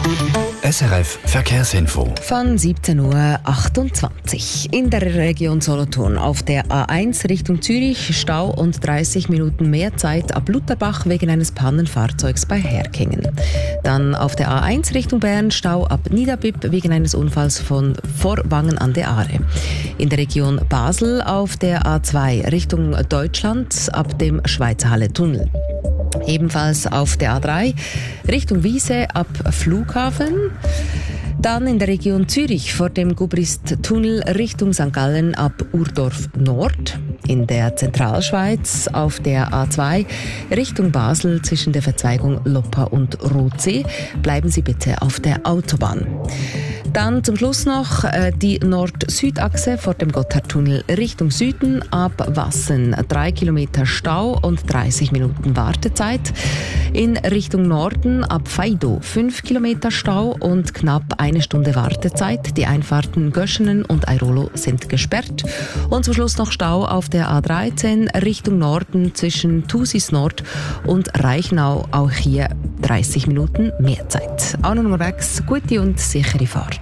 SRF Verkehrsinfo. Von 17.28 Uhr. In der Region Solothurn auf der A1 Richtung Zürich Stau und 30 Minuten mehr Zeit ab Lutherbach wegen eines Pannenfahrzeugs bei Herkingen. Dann auf der A1 Richtung Bern Stau ab Niederbipp wegen eines Unfalls von Vorwangen an der Aare. In der Region Basel auf der A2 Richtung Deutschland ab dem Schweizerhalle-Tunnel. Ebenfalls auf der A3 Richtung Wiese ab Flughafen. Dann in der Region Zürich vor dem Gubrist-Tunnel Richtung St. Gallen ab Urdorf Nord. In der Zentralschweiz auf der A2 Richtung Basel zwischen der Verzweigung Loppa und Rotsee. Bleiben Sie bitte auf der Autobahn. Dann zum Schluss noch die Nord-Süd-Achse vor dem Gotthardtunnel Richtung Süden ab Wassen. 3 Kilometer Stau und 30 Minuten Wartezeit. In Richtung Norden ab Faido 5 Kilometer Stau und knapp 1 Stunde Wartezeit. Die Einfahrten Göschenen und Airolo sind gesperrt. Und zum Schluss noch Stau auf der A13 Richtung Norden zwischen Thusis Nord und Reichenau. Auch hier 30 Minuten mehr Zeit. Auch noch unterwegs, gute und sichere Fahrt.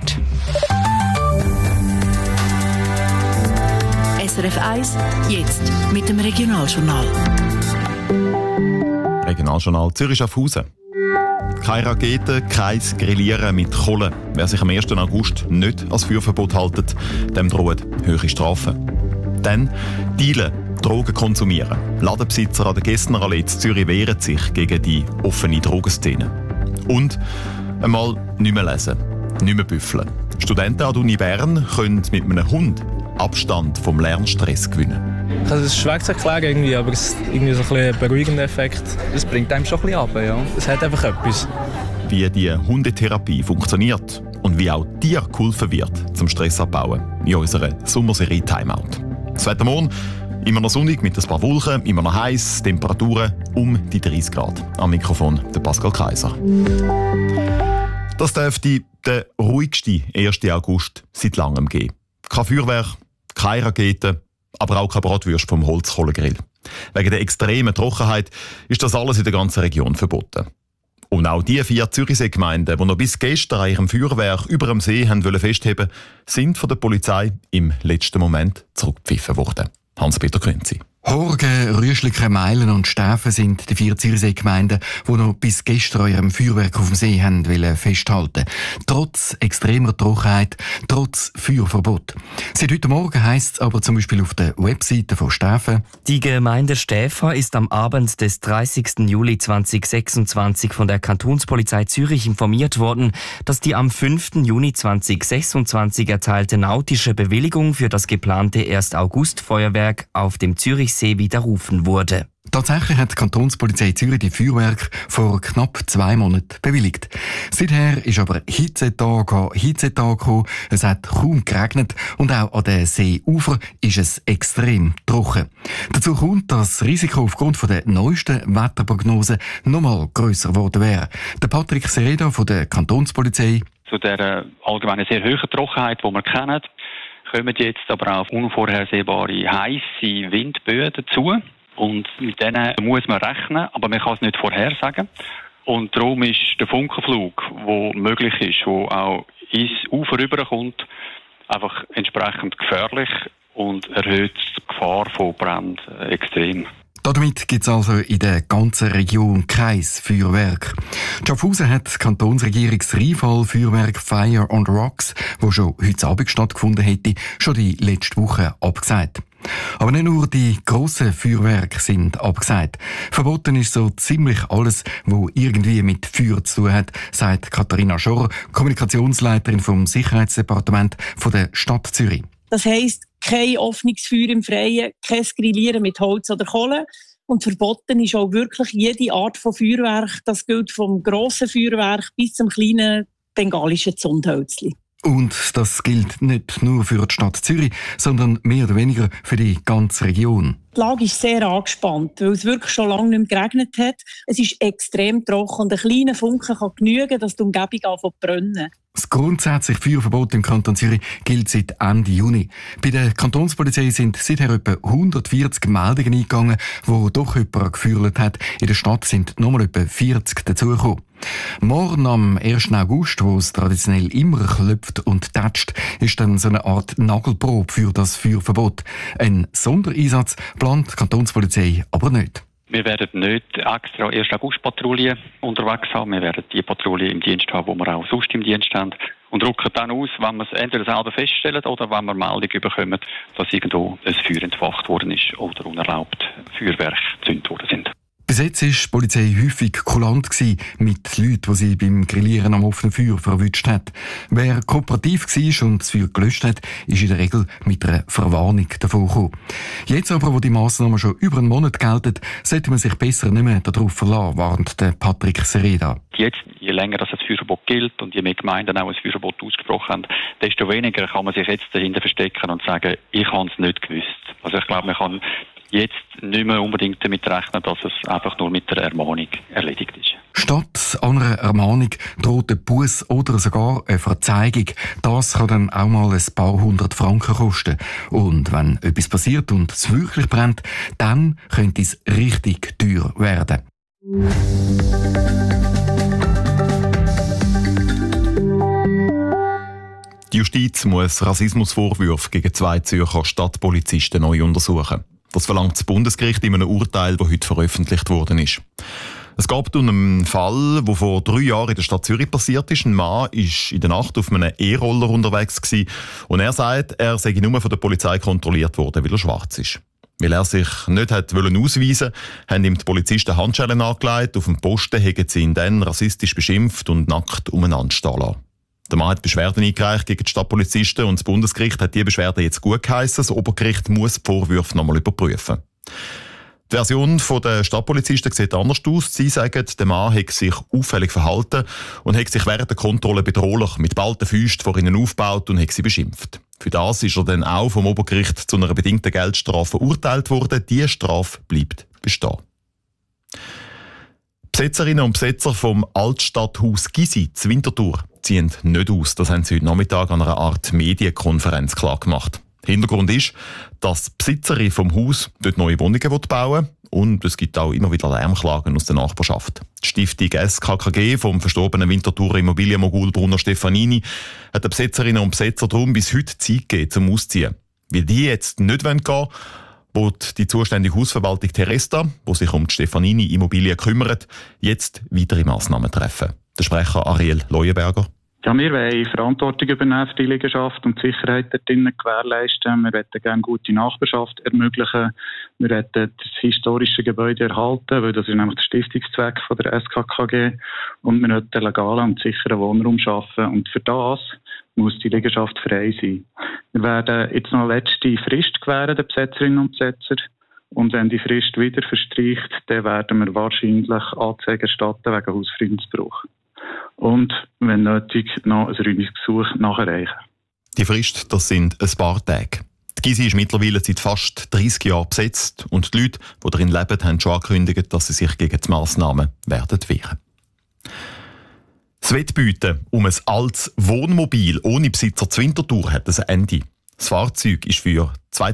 SRF 1, jetzt mit dem Regionaljournal. Regionaljournal Zürich-Schaffhausen. Keine Raketen, kein Grillieren mit Kohle. Wer sich am 1. August nicht ans Feuerverbot hält, dem drohen hohe Strafen. Dann Dealen, Drogen konsumieren. Ladenbesitzer an der Gessnerallee in Zürich wehren sich gegen die offene Drogenszene. Und einmal nicht mehr lesen, nicht mehr büffeln. Studenten an der Uni Bern können mit einem Hund Abstand vom Lernstress gewinnen. Also es ist schwer zu erklären irgendwie, aber es ist irgendwie so ein beruhigender Effekt. Es bringt einem schon ein bisschen runter, ja. Es hat einfach etwas. Wie die Hundetherapie funktioniert und wie auch dir geholfen wird zum Stress abbauen in unserer Sommerserie Timeout. Das Wetter morgen immer noch sonnig mit ein paar Wolken, immer noch heiß, Temperaturen um die 30 Grad. Am Mikrofon der Pascal Kaiser. Das dürfte der ruhigste 1. August seit langem geben. Kein Feuerwerk, keine Raketen, aber auch keine Bratwürste vom Holzkohlegrill. Wegen der extremen Trockenheit ist das alles in der ganzen Region verboten. Und auch die 4 Zürichsee-Gemeinden, die noch bis gestern an ihrem Feuerwerk über dem See wollten festheben, sind von der Polizei im letzten Moment zurückgepfiffen worden. Hans-Peter Künzi. Horgen, Rüschliken, Meilen und Stäfen sind die 4 Zürichsee-Gemeinden, die noch bis gestern an ihrem Feuerwerk auf dem See wollen festhalten. Trotz extremer Trockenheit, trotz Feuerverbot. Seit heute Morgen heisst es aber zum Beispiel auf der Webseite von Stäfen: Die Gemeinde Stäfa ist am Abend des 30. Juli 2026 von der Kantonspolizei Zürich informiert worden, dass die am 5. Juni 2026 erteilte nautische Bewilligung für das geplante 1. August-Feuerwerk auf dem Zürichsee widerrufen wurde. Tatsächlich hat die Kantonspolizei Zürich die Feuerwerke vor knapp 2 Monaten bewilligt. Seither ist aber Hitzetag gekommen, es hat kaum geregnet und auch an den Seeufer ist es extrem trocken. Dazu kommt, dass das Risiko aufgrund der neuesten Wetterprognose noch mal grösser geworden wäre. Der Patrick Sereda von der Kantonspolizei. Zu der allgemeinen sehr hohen Trockenheit, die wir kennen, kommen jetzt aber auch unvorhersehbare heisse Windböen dazu. Und mit denen muss man rechnen, aber man kann es nicht vorhersagen. Und darum ist der Funkenflug, der möglich ist, der auch ins Ufer rüberkommt, einfach entsprechend gefährlich und erhöht die Gefahr von Bränden extrem. Damit gibt es also in der ganzen Region kein Feuerwerk. Schaffhausen hat die Kantonsregierung das Rheinfall-Feuerwerk Fire on Rocks, das schon heute Abend stattgefunden hätte, schon die letzte Woche abgesagt. Aber nicht nur die grossen Feuerwerke sind abgesagt. Verboten ist so ziemlich alles, was irgendwie mit Feuer zu tun hat, sagt Katharina Schorr, Kommunikationsleiterin vom Sicherheitsdepartement von der Stadt Zürich. Das heisst, kein offenes Feuer im Freien, kein Grillieren mit Holz oder Kohle. Und verboten ist auch wirklich jede Art von Feuerwerk. Das gilt vom grossen Feuerwerk bis zum kleinen bengalischen Zündhölzchen. Und das gilt nicht nur für die Stadt Zürich, sondern mehr oder weniger für die ganze Region. Die Lage ist sehr angespannt, weil es wirklich schon lange nicht mehr geregnet hat. Es ist extrem trocken und ein kleiner Funken kann genügen, dass die Umgebung anfängt zu brennen. Das grundsätzliche Feuerverbot im Kanton Zürich gilt seit Ende Juni. Bei der Kantonspolizei sind seither etwa 140 Meldungen eingegangen, wo doch jemand gefeuert hat. In der Stadt sind nochmal etwa 40 dazugekommen. Morgen am 1. August, wo es traditionell immer klopft und tätscht, ist dann so eine Art Nagelprobe für das Feuerverbot. Ein Sondereinsatz plant die Kantonspolizei aber nicht. Wir werden nicht extra 1. August-Patrouille unterwegs haben. Wir werden die Patrouille im Dienst haben, die wir auch sonst im Dienst haben. Und rücken dann aus, wenn wir es entweder selber feststellen oder wenn wir Meldung bekommen, dass irgendwo ein Feuer entfacht worden ist oder unerlaubt Feuerwerke gezündet worden sind. Bis jetzt war die Polizei häufig kulant mit Leuten, die sie beim Grillieren am offenen Feuer verwünscht hat. Wer kooperativ war und das Feuer gelöscht hat, ist in der Regel mit einer Verwarnung davon gekommen. Jetzt aber, wo die Massnahmen schon über einen Monat gelten, sollte man sich besser nicht mehr darauf verlassen, warnt der Patrick Sereda. Jetzt, je länger das Feuerverbot gilt und je mehr Gemeinden auch ein Feuerverbot ausgesprochen haben, desto weniger kann man sich jetzt dahinter verstecken und sagen, ich habe es nicht gewusst. Also ich glaube, man kann jetzt nicht mehr unbedingt damit rechnen, dass es einfach nur mit der Ermahnung erledigt ist. Statt einer Ermahnung droht ein Buß oder sogar eine Verzeihung. Das kann dann auch mal ein paar 100 Franken kosten. Und wenn etwas passiert und es wirklich brennt, dann könnte es richtig teuer werden. Die Justiz muss Rassismusvorwürfe gegen 2 Zürcher Stadtpolizisten neu untersuchen. Das verlangt das Bundesgericht in einem Urteil, das heute veröffentlicht worden ist. Es gab um einen Fall, der vor 3 Jahren in der Stadt Zürich passiert ist. Ein Mann war in der Nacht auf einem E-Roller unterwegs gewesen, und er sagt, er sei nur von der Polizei kontrolliert worden, weil er schwarz ist. Weil er sich nicht ausweisen wollte, haben ihm die Polizisten Handschellen angelegt. Auf dem Posten haben sie ihn dann rassistisch beschimpft und nackt umeinander stehen lassen. Der Mann hat Beschwerden eingereicht gegen die Stadtpolizisten und das Bundesgericht hat die Beschwerden jetzt gut geheissen. Das Obergericht muss die Vorwürfe nochmal überprüfen. Die Version der Stadtpolizisten sieht anders aus. Sie sagen, der Mann hat sich auffällig verhalten und hat sich während der Kontrolle bedrohlich mit geballten Fäusten vor ihnen aufgebaut und hat sie beschimpft. Für das ist er dann auch vom Obergericht zu einer bedingten Geldstrafe verurteilt worden. Diese Strafe bleibt bestehen. Besetzerinnen und Besetzer vom Altstadthaus Gysi zu Winterthur ziehen nicht aus. Das haben sie heute Nachmittag an einer Art Medienkonferenz klargemacht. Hintergrund ist, dass die Besitzerin vom Haus dort neue Wohnungen bauen will und es gibt auch immer wieder Lärmklagen aus der Nachbarschaft. Die Stiftung SKKG vom verstorbenen Winterthurer Immobilienmogul Bruno Stefanini hat den Besetzerinnen und Besetzer darum bis heute Zeit gegeben zum Ausziehen. Weil die jetzt nicht gehen wollen, wird die zuständige Hausverwaltung Teresta, die sich um die Stefanini-Immobilie kümmert, jetzt weitere Massnahmen treffen. Der Sprecher Ariel Leuenberger. Ja, wir wollen Verantwortung übernehmen für die Liegenschaft und die Sicherheit dort drinnen gewährleisten. Wir möchten gerne gute Nachbarschaft ermöglichen. Wir möchten das historische Gebäude erhalten, weil das ist nämlich der Stiftungszweck von der SKKG. Und wir möchten legalen und sicheren Wohnraum schaffen. Und für das muss die Liegenschaft frei sein. Wir werden jetzt noch eine letzte Frist gewähren, den Besetzerinnen und Besetzer. Und wenn die Frist wieder verstreicht, dann werden wir wahrscheinlich Anzeige erstatten wegen Hausfriedensbruch. Und, wenn nötig, noch ein Räumungsgesuch nachreichen. Die Frist, das sind ein paar Tage. Die Gysi ist mittlerweile seit fast 30 Jahren besetzt und die Leute, die darin leben, haben schon angekündigt, dass sie sich gegen die Massnahmen werden wehren. Das Wettbieten um ein altes Wohnmobil ohne Besitzer zu Winterthur hat ein Ende. Das Fahrzeug ist für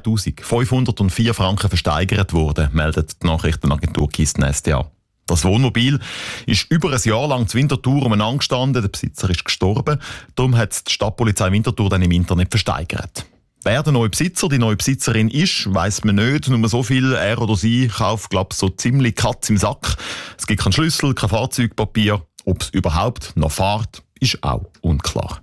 2'504 Franken versteigert worden, meldet die Nachrichtenagentur Kisten SDA. Das Wohnmobil ist über ein Jahr lang zu Winterthur umeinander gestanden, der Besitzer ist gestorben. Darum hat die Stadtpolizei Winterthur dann im Internet versteigert. Wer der neue Besitzer, die neue Besitzerin ist, weiss man nicht. Nur so viel, er oder sie kauft, glaube ich, so ziemlich Katz im Sack. Es gibt keinen Schlüssel, kein Fahrzeugpapier. Ob es überhaupt noch fährt, ist auch unklar.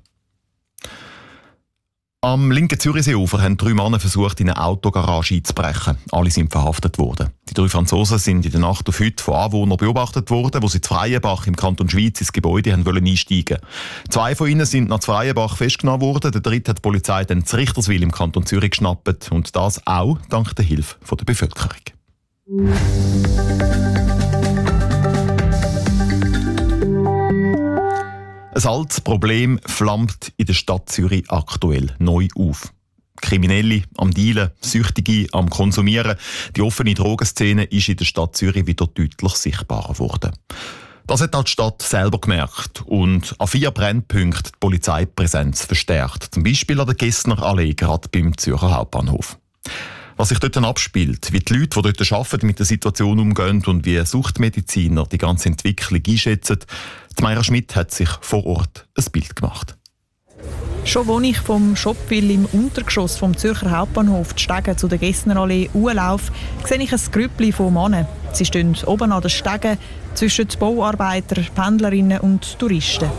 Am linken Zürichseeufer haben 3 Männer versucht, in eine Autogarage einzubrechen. Alle sind verhaftet worden. Die 3 Franzosen sind in der Nacht auf heute von Anwohnern beobachtet worden, wo sie zu Freienbach im Kanton Schwyz ins Gebäude wollen einsteigen. 2 von ihnen sind nach Freienbach festgenommen worden. Der 3. hat die Polizei dann zu Richterswil im Kanton Zürich geschnappt. Und das auch dank der Hilfe der Bevölkerung. Ein altes Problem flammt in der Stadt Zürich aktuell neu auf. Kriminelle am Dealen, Süchtige am Konsumieren. Die offene Drogenszene ist in der Stadt Zürich wieder deutlich sichtbarer geworden. Das hat auch die Stadt selber gemerkt und an 4 Brennpunkten die Polizeipräsenz verstärkt. Zum Beispiel an der Gessner Allee, gerade beim Zürcher Hauptbahnhof. Was sich dort abspielt, wie die Leute, die dort arbeiten, mit der Situation umgehen und wie Suchtmediziner die ganze Entwicklung einschätzen, Mayra Schmidt hat sich vor Ort ein Bild gemacht. Schon als ich vom Schopwil im Untergeschoss vom Zürcher Hauptbahnhof die Stege zu der Gessnerallee laufe, sehe ich ein Grüppli von Männern. Sie stehen oben an den Stegen zwischen Bauarbeiter, Pendlerinnen und Touristen.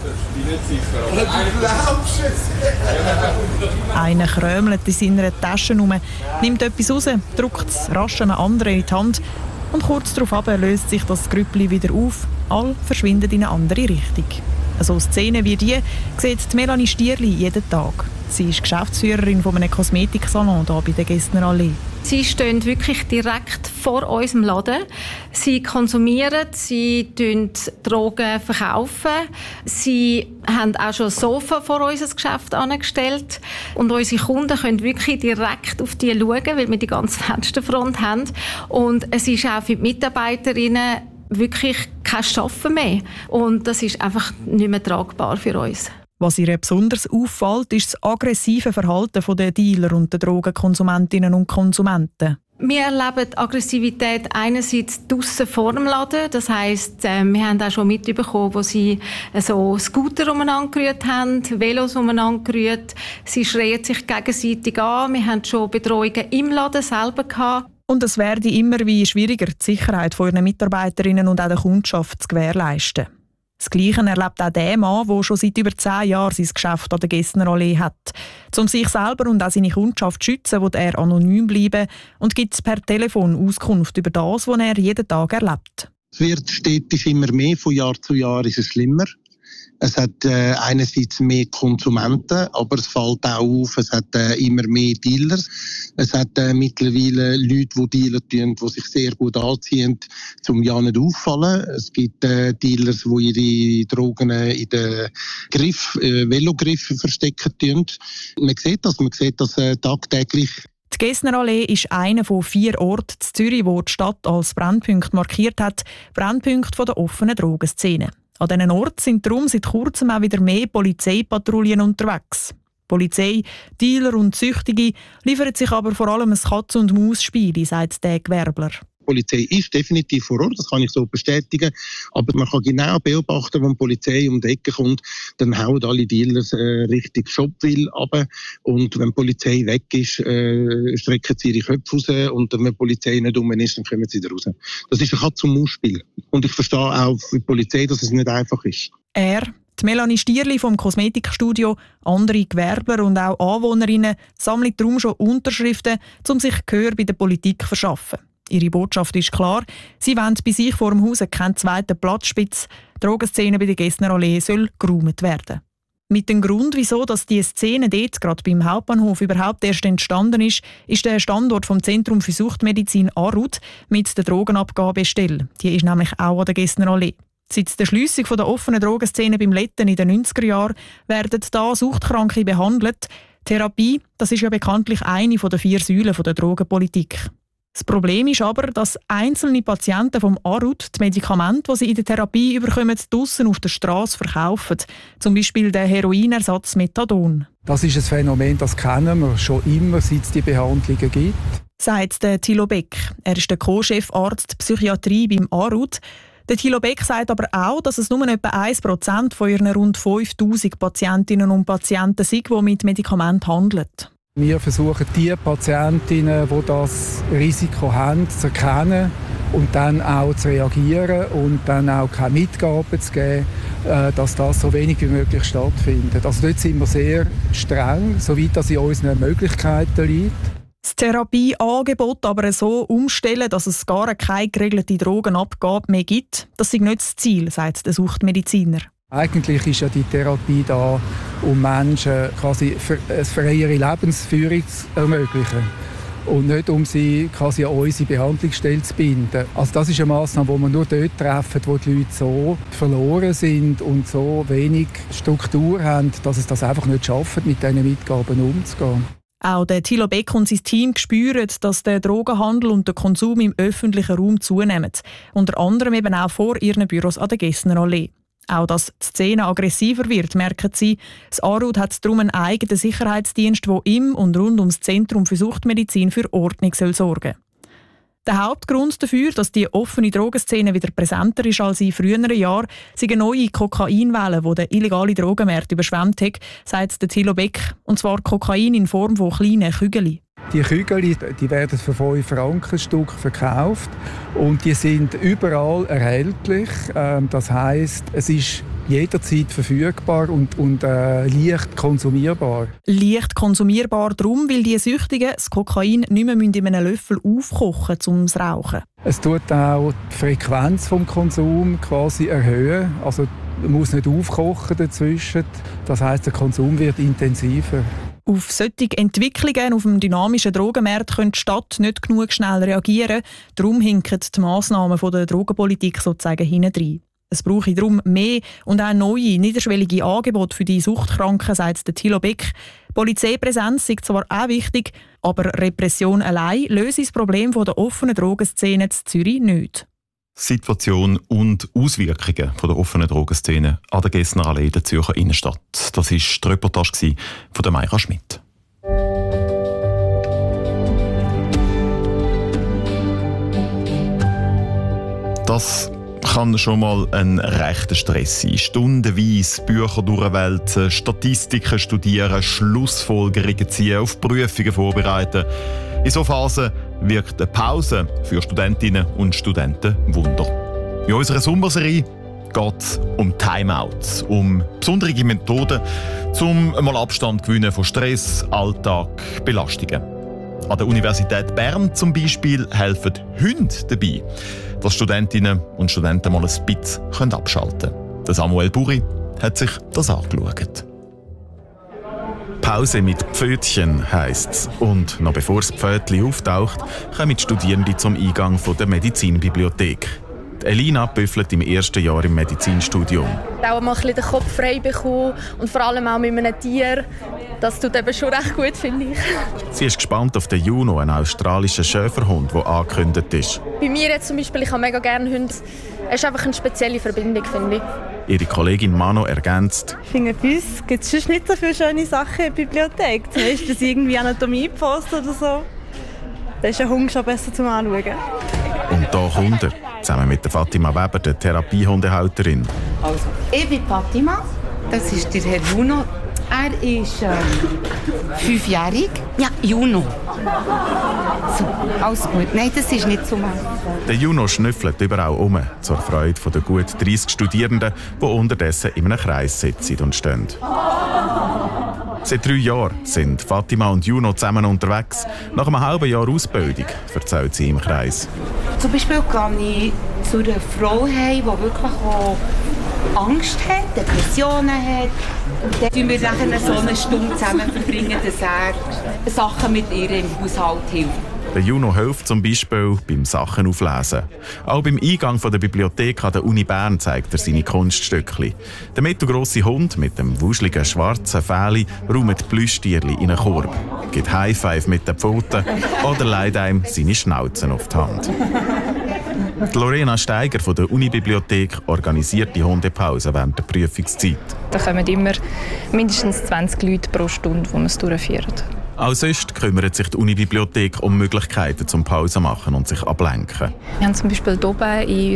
Einer krömelt in seiner Tasche herum, nimmt etwas raus, drückt es rasch einem anderen in die Hand und kurz darauf löst sich das Grüppli wieder auf. Alle verschwinden in eine andere Richtung. So Szenen wie die sieht Melanie Stierli jeden Tag. Sie ist Geschäftsführerin von einem Kosmetiksalon hier bei der Gessnerallee. Sie stehen wirklich direkt vor unserem Laden. Sie konsumieren, sie Drogen verkaufen. Sie haben auch schon ein Sofa vor unser Geschäft angestellt. Und unsere Kunden können wirklich direkt auf die schauen, weil wir die ganze Fensterfront haben. Und es ist auch für die Mitarbeiterinnen wirklich kein Arbeiten mehr. Und das ist einfach nicht mehr tragbar für uns. Was ihr besonders auffällt, ist das aggressive Verhalten der Dealer und der Drogenkonsumentinnen und Konsumenten. Wir erleben Aggressivität einerseits draussen vor dem Laden. Das heisst, wir haben auch schon mitbekommen, wo sie so Scooter umeinander gerührt haben, Velos umeinander gerührt. Sie schreien sich gegenseitig an. Wir haben schon Bedrohungen im Laden selber gehabt. Und es werde immer wie schwieriger, die Sicherheit von ihren Mitarbeiterinnen und auch der Kundschaft zu gewährleisten. Das Gleiche erlebt auch der Mann, der schon seit über 10 Jahren sein Geschäft an der Gessnerallee hat. Um sich selber und auch seine Kundschaft zu schützen, will er anonym bleiben und gibt per Telefon Auskunft über das, was er jeden Tag erlebt. Es wird stetig immer mehr, von Jahr zu Jahr ist es schlimmer. Es hat einerseits mehr Konsumenten, aber es fällt auch auf, es hat immer mehr Dealers. Es hat mittlerweile Leute, die Dealer tun, die sich sehr gut anziehen, um ja nicht auffallen. Es gibt Dealers, die ihre Drogen in den Velogriffen verstecken tun. Man sieht das tagtäglich. Die Gessnerallee ist einer von 4 Orten in Zürich, wo die Stadt als Brennpunkt markiert hat, Brennpunkt der offenen Drogenszene. An diesen Orten sind darum seit kurzem auch wieder mehr Polizeipatrouillen unterwegs. Polizei, Dealer und Süchtige liefern sich aber vor allem ein Katz-und-Maus-Spiel, sagt der Gewerbler. Die Polizei ist definitiv vor Ort, das kann ich so bestätigen. Aber man kann genau beobachten, wenn die Polizei um die Ecke kommt, dann hauen alle Dealers Richtung Schopwil runter. Und wenn die Polizei weg ist, strecken sie ihre Köpfe raus. Und wenn die Polizei nicht rum ist, dann kommen sie wieder raus. Das ist ein Katz-und-Maus-Spiel. Und ich verstehe auch für die Polizei, dass es nicht einfach ist. Die Melanie Stierli vom Kosmetikstudio, andere Gewerbler und auch Anwohnerinnen sammeln darum schon Unterschriften, um sich Gehör bei der Politik zu verschaffen. Ihre Botschaft ist klar, sie wollen bei sich vor dem Haus keinen zweiten Platzspitz. Die Drogenszene bei der Gessnerallee soll geräumt werden. Mit dem Grund, wieso dass die Szene dort, gerade beim Hauptbahnhof, überhaupt erst entstanden ist der Standort vom Zentrum für Suchtmedizin ARUD mit der Drogenabgabestelle. Die ist nämlich auch an der Gessnerallee. Seit der Schliessung der offenen Drogenszene beim Letten in den 90er Jahren werden da Suchtkranke behandelt. Therapie, das ist ja bekanntlich eine der 4 Säulen der Drogenpolitik. Das Problem ist aber, dass einzelne Patienten vom ARUD die Medikamente, die sie in der Therapie bekommen, draussen auf der Straße verkaufen. Zum Beispiel den Heroinersatz Methadon. Das ist ein Phänomen, das kennen wir schon immer, seit es die Behandlungen gibt. Sagt Thilo Beck. Er ist der Co-Chefarzt Psychiatrie beim ARUD. Der Thilo Beck sagt aber auch, dass es nur etwa 1% von ihren rund 5000 Patientinnen und Patienten sind, die mit Medikamenten handeln. Wir versuchen, die Patientinnen, die das Risiko haben, zu erkennen und dann auch zu reagieren und dann auch keine Mitgaben zu geben, dass das so wenig wie möglich stattfindet. Also dort sind wir sehr streng, soweit das in unseren Möglichkeiten liegt. Das Therapieangebot aber so umstellen, dass es gar keine geregelte Drogenabgabe mehr gibt, das ist nicht das Ziel, sagt der Suchtmediziner. Eigentlich ist ja die Therapie da, um Menschen quasi eine freiere Lebensführung zu ermöglichen und nicht um sie quasi an unsere Behandlungsstelle zu binden. Also das ist eine Massnahme, die wir nur dort treffen, wo die Leute so verloren sind und so wenig Struktur haben, dass es das einfach nicht schaffen, mit diesen Mitgaben umzugehen. Auch der Thilo Beck und sein Team spüren, dass der Drogenhandel und der Konsum im öffentlichen Raum zunehmen. Unter anderem eben auch vor ihren Büros an der Gessnerallee. Auch dass die Szene aggressiver wird, merken sie. Das ARUD hat darum einen eigenen Sicherheitsdienst, der im und rund ums Zentrum für Suchtmedizin für Ordnung sorgen soll. Der Hauptgrund dafür, dass die offene Drogenszene wieder präsenter ist als in früheren Jahren, sind eine neue Kokainwelle, die den illegalen Drogenmarkt überschwemmt hat, sagt Thilo Beck. Und zwar Kokain in Form von kleinen Kügeln. Die Kügel die werden für 5 Franken Stück verkauft und die sind überall erhältlich. Das heisst, es ist jederzeit verfügbar und leicht konsumierbar. Leicht konsumierbar darum, weil die Süchtigen das Kokain nicht mehr in einem Löffel aufkochen müssen, um es zu rauchen. Es tut auch die Frequenz des Konsums quasi erhöhen. Also man muss nicht aufkochen dazwischen. Das heisst, der Konsum wird intensiver. Auf solche Entwicklungen auf dem dynamischen Drogenmarkt könnte die Stadt nicht genug schnell reagieren. Darum hinken die Massnahmen der Drogenpolitik sozusagen hintendrein. Es brauche darum mehr und auch neue, niederschwellige Angebote für die Suchtkranken, sagt Thilo Beck. Polizeipräsenz ist zwar auch wichtig, aber Repression allein löst das Problem der offenen Drogenszene in Zürich nicht. Situation und Auswirkungen der offenen Drogenszene an der Gessner Allee in der Zürcher Innenstadt. Das war die Reportage von Mayra Schmidt. Das kann schon mal ein rechter Stress sein. Stundenweise Bücher durchwälzen, Statistiken studieren, Schlussfolgerungen ziehen, auf Prüfungen vorbereiten. In solchen Phasen wirkt eine Pause für Studentinnen und Studenten Wunder. In unserer Sommerserie geht es um Timeouts, um besondere Methoden, um einmal Abstand zu gewinnen von Stress, Alltag, Belastungen. An der Universität Bern zum Beispiel helfen Hunde dabei, dass Studentinnen und Studenten mal ein bisschen abschalten können. Der Samuel Buri hat sich das angeschaut. Pause mit Pfötchen heisst es. Und noch bevor das Pfötchen auftaucht, kommen die Studierenden zum Eingang der Medizinbibliothek. Elina büffelt im ersten Jahr im Medizinstudium. Auch mal ein bisschen den Kopf frei bekommen und vor allem auch mit einem Tier. Das tut eben schon recht gut, finde ich. Sie ist gespannt auf den Juno, einen australischen Schäferhund, der angekündigt ist. Bei mir jetzt zum Beispiel, ich habe mega gerne Hunde. Es ist einfach eine spezielle Verbindung, finde ich. Ihre Kollegin Mano ergänzt: Ich finde, bei uns gibt es nicht so viele schöne Sachen in der Bibliothek. Zum Beispiel irgendwie Anatomie-Post oder so. Da ist ein Hund schon besser zum Anschauen. Und da kommt er, zusammen mit der Fatima Weber, der Therapiehundehalterin. Also, ich bin Fatima, das ist der Herr Juno. Er ist 5-jährig. Ja, Juno. So, alles gut. Nein, das ist nicht so mal. Der Juno schnüffelt überall um, zur Freude der gut 30 Studierenden, die unterdessen in einem Kreis sitzen und stehen. Seit 3 Jahren sind Fatima und Juno zusammen unterwegs. Nach einem halben Jahr Ausbildung, erzählt sie im Kreis. Zum Beispiel gehe ich zu einer Frau heim, die wirklich auch Angst hat, Depressionen hat. Und dann verbringen wir nachher so eine Stunde zusammen, dass er Sachen mit ihr im Haushalt hilft. Der Juno hilft zum Beispiel beim Sachen auflesen. Auch beim Eingang der Bibliothek an der Uni Bern zeigt er seine Kunststückchen. Der mittelgrosse Hund mit dem wuscheligen schwarzen Fell räumt Plüschtierchen in einen Korb, gibt High-Five mit den Pfoten oder leiht einem seine Schnauzen auf die Hand. Die Lorena Steiger von der Unibibliothek organisiert die Hundepause während der Prüfungszeit. Da kommen immer mindestens 20 Leute pro Stunde, die man es durchführen. Auch sonst kümmert sich die Unibibliothek um Möglichkeiten zum Pause machen und sich ablenken. Wir haben zum Beispiel hier oben in